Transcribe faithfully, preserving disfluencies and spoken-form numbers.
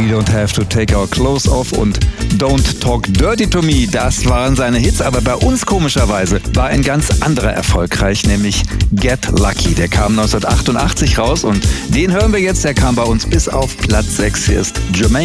We Don't Have to Take Our Clothes Off und Don't Talk Dirty to Me, das waren seine Hits, aber bei uns komischerweise war ein ganz anderer erfolgreich, nämlich Get Lucky. Der kam neunzehnhundertachtundachtzig raus und den hören wir jetzt, der kam bei uns bis auf Platz sechs. Hier ist Jermaine